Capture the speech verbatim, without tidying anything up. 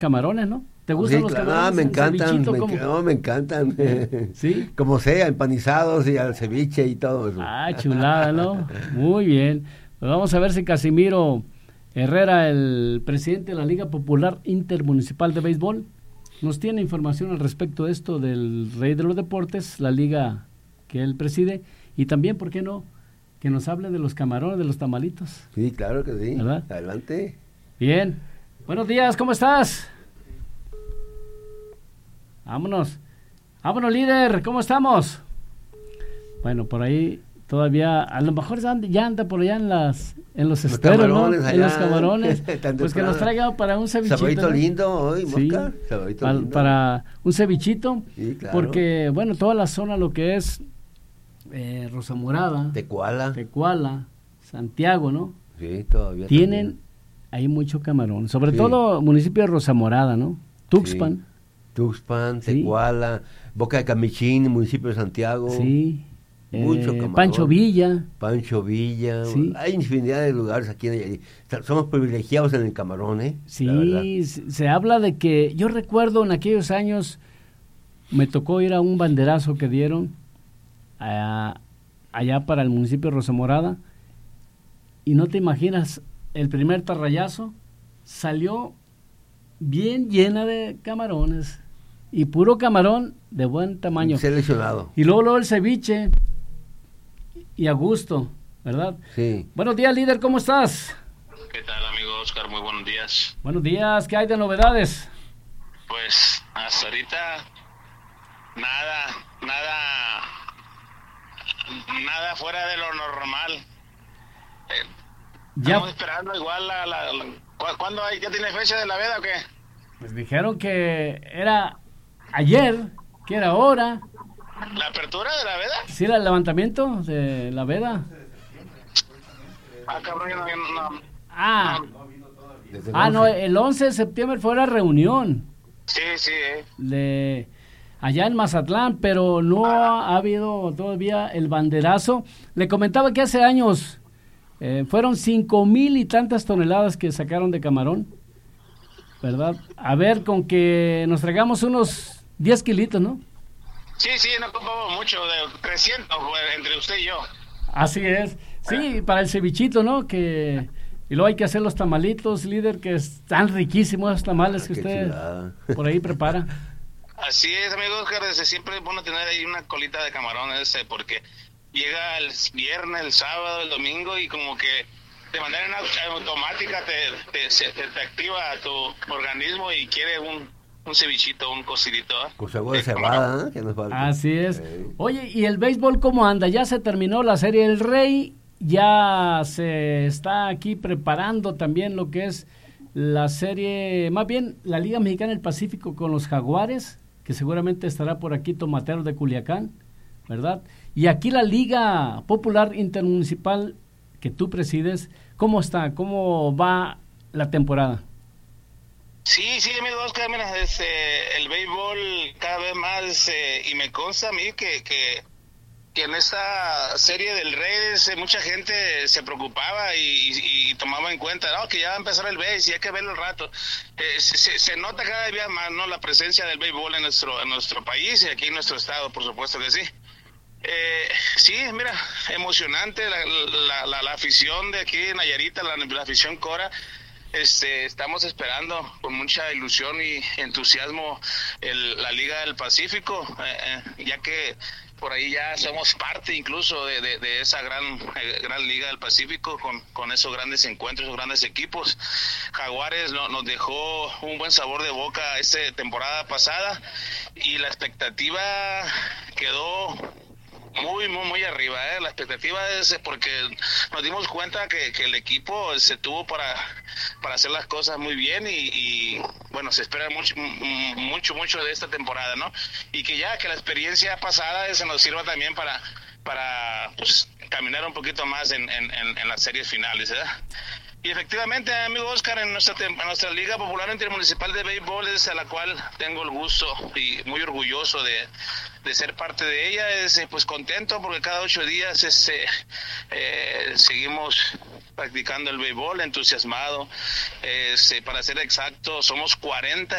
camarones, ¿no? ¿Te gustan Sí, los claro, camarones? ah, me ¿El encantan, cevichito, me, cómo? no, me encantan. ¿Sí? Como sea, empanizados y al ceviche y todo eso. Ah, chulada, ¿no? Muy bien. Pues vamos a ver si Casimiro Herrera, el presidente de la Liga Popular Intermunicipal de Béisbol, nos tiene información al respecto de esto del Rey de los Deportes, la liga que él preside, y también, ¿por qué no?, que nos hable de los camarones, de los tamalitos. Sí, claro que sí. ¿Verdad? Adelante. Bien. Buenos días, ¿cómo estás? Vámonos. Vámonos, líder, ¿cómo estamos? Bueno, por ahí todavía, a lo mejor ya anda por allá en las en los, Los esteros, ¿no? camarones En los allá. camarones. Tan Pues que temprano. nos traiga para un cevichito. Sabadito ¿no? lindo hoy, Sí, Mosca. Sabadito pa- lindo. para un cevichito. Sí, claro. Porque, bueno, toda la zona, lo que es eh, Rosa Morada, Tecuala. Tecuala, Santiago, ¿no? Sí, todavía. Tienen también. ahí mucho camarón. Sobre Sí. todo municipio de Rosa Morada, ¿no? Tuxpan. Sí. Tuxpan, Sí. Tecuala, Boca de Camichín, municipio de Santiago. Sí. Mucho Eh, camarón. Pancho Villa. Pancho Villa. Sí. Hay infinidad de lugares aquí en Nayarit. Somos privilegiados en el camarón, ¿eh? La verdad. Sí, se, se habla de que, yo recuerdo en aquellos años, me tocó ir a un banderazo que dieron a- allá para el municipio de Rosa Morada, y no te imaginas, el primer tarrayazo salió bien llena de camarones, y puro camarón de buen tamaño. Seleccionado. Y luego, luego el ceviche, y a gusto, ¿verdad? Sí. Buenos días, líder, ¿cómo estás? ¿Qué tal, amigo Oscar? Muy buenos días. Buenos días, ¿qué hay de novedades? Pues hasta ahorita nada, nada, nada fuera de lo normal. Eh, Ya, Estamos esperando igual la, la, la- ¿cu- ¿cuándo hay? ¿Ya tiene fecha de la veda o qué? pues dijeron que era ayer, que era ahora, ¿La apertura de la veda? sí era el levantamiento de la veda. Ah, cabrón, yo no, yo no, no. Ah, Desde ah el no, once. el once de septiembre fue la reunión Sí, sí, eh. de allá en Mazatlán, pero no ha habido todavía el banderazo. Le comentaba que hace años eh, fueron cinco mil y tantas toneladas que sacaron de camarón, ¿verdad? A ver, con que nos traigamos unos diez kilitos, ¿no? Sí, sí, no ocupamos mucho, de trescientos pues, entre usted y yo. Así es. Sí, para el cevichito, ¿no? Que y luego hay que hacer los tamalitos, líder, que están riquísimos los tamales que Qué usted chulada. por ahí prepara. Así es, amigo Oscar, desde siempre es bueno tener ahí una colita de camarones, eh, porque llega el viernes, el sábado, el domingo y como que de manera au- automática te, te, se- te, te activa tu organismo y quiere un, un cevichito, un cocidito. ¿eh? Con su agua de Eh, cebada, ¿eh? Que nos falta. Así es. Sí. Oye, ¿y el béisbol cómo anda? Ya se terminó la Serie del Rey, ya se está aquí preparando también lo que es la serie, más bien la Liga Mexicana del Pacífico con los Jaguares, que seguramente estará por aquí Tomateros de Culiacán, ¿verdad? Y aquí la Liga Popular Intermunicipal que tú presides, ¿cómo está? ¿Cómo va la temporada? Sí, sí, amigo Oscar, mira, este, el béisbol cada vez más, eh, y me consta a mí que, que, que en esta serie del Reyes eh, mucha gente se preocupaba y, y, y tomaba en cuenta, no, que ya va a empezar el béis y hay que verlo el rato. Eh, se, se, se nota cada día más, ¿no?, la presencia del béisbol en nuestro, en nuestro país y aquí en nuestro estado, por supuesto que sí. Eh, sí, mira, emocionante la, la, la, la afición de aquí en Nayarita, la, la afición Cora. Este, estamos esperando con mucha ilusión y entusiasmo el, la Liga del Pacífico, eh, eh, ya que por ahí ya somos parte incluso de, de, de esa gran eh, gran Liga del Pacífico con, con esos grandes encuentros, esos grandes equipos. Jaguares no, nos dejó un buen sabor de boca esta temporada pasada y la expectativa quedó muy, muy, muy arriba, ¿eh? La expectativa es porque nos dimos cuenta que, que el equipo se tuvo para, para hacer las cosas muy bien y, y bueno, se espera mucho, mucho, mucho de esta temporada, ¿no? Y que ya, que la experiencia pasada se nos sirva también para, para pues, caminar un poquito más en, en, en, en las series finales, ¿verdad? Y efectivamente, amigo Oscar, en nuestra, en nuestra Liga Popular Intermunicipal de Béisbol, es a la cual tengo el gusto y muy orgulloso de, de ser parte de ella, es pues contento porque cada ocho días este, eh, seguimos practicando el béisbol, entusiasmado. Este, para ser exacto, somos cuarenta